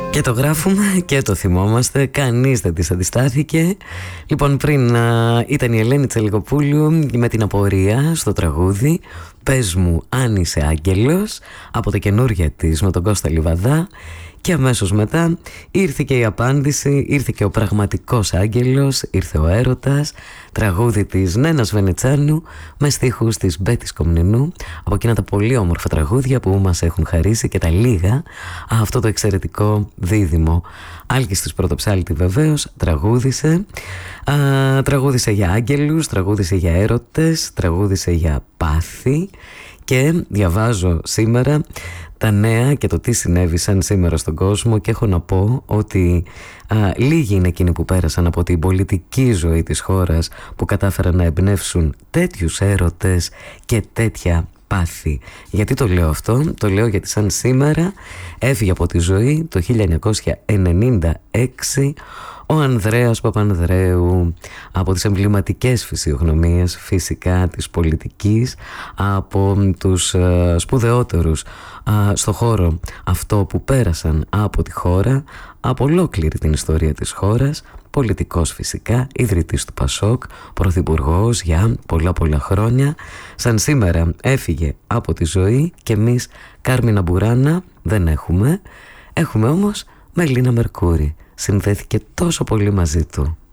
Και το γράφουμε και το θυμόμαστε. Κανείς δεν της αντιστάθηκε. Λοιπόν, πριν ήταν η Ελένη Τσαλικοπούλου με την απορία στο τραγούδι «Πες μου αν είσαι άγγελος» από τα καινούργια της με τον Κώστα Λιβαδά. Και αμέσως μετά ήρθε και η απάντηση, ήρθε και ο πραγματικός άγγελος, ήρθε ο έρωτας, τραγούδι της Νένας Βενετσάνου με στίχους της Μπέτης Κομνηνού, από εκείνα τα πολύ όμορφα τραγούδια που μας έχουν χαρίσει και τα λίγα αυτό το εξαιρετικό δίδυμο. Άλκης της Πρωτοψάλτη βεβαίως τραγούδισε, τραγούδισε για άγγελους, τραγούδισε για έρωτες, τραγούδισε για πάθη. Και διαβάζω σήμερα τα νέα και το τι συνέβησαν σήμερα στον κόσμο και έχω να πω ότι λίγοι είναι εκείνοι που πέρασαν από την πολιτική ζωή της χώρας που κατάφεραν να εμπνεύσουν τέτοιους έρωτες και τέτοια πάθη. Γιατί το λέω αυτό? Το λέω γιατί σαν σήμερα έφυγε από τη ζωή το 1996 ο Ανδρέας Παπανδρέου, από τις εμβληματικές φυσιογνωμίες φυσικά της πολιτικής, από τους σπουδαιότερους στο χώρο αυτό που πέρασαν από τη χώρα, από ολόκληρη την ιστορία της χώρας, πολιτικός φυσικά, ιδρυτής του Πασόκ, πρωθυπουργός για πολλά χρόνια. Σαν σήμερα έφυγε από τη ζωή και εμείς Κάρμινα Μπουράνα δεν έχουμε. Έχουμε όμως Μελίνα Μερκούρη. Συνδέθηκε τόσο πολύ μαζί του.